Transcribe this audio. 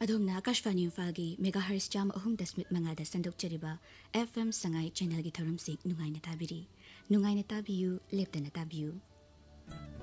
ꯑꯗꯣꯝꯅ ꯑꯥꯀꯥꯁꯕꯥꯅꯤ ꯏꯝꯐꯥꯜꯒꯤ ꯃꯦꯒꯥꯍꯔꯁ 103.5ꯗ ꯁꯟꯗꯣꯛꯆꯔꯤꯕ FM ꯁꯉꯥꯏ ꯆꯦꯅꯦꯜꯒꯤ ꯊꯧꯔꯝꯁꯤꯡ ꯅꯨꯡꯉꯥꯏꯅ ꯇꯥꯕꯤꯔꯤ. ꯅꯨꯡꯉꯥꯏꯅ ꯇꯥꯕꯤꯌꯨ, ꯂꯦꯞꯇꯅ ꯇꯥꯕꯤꯌꯨ.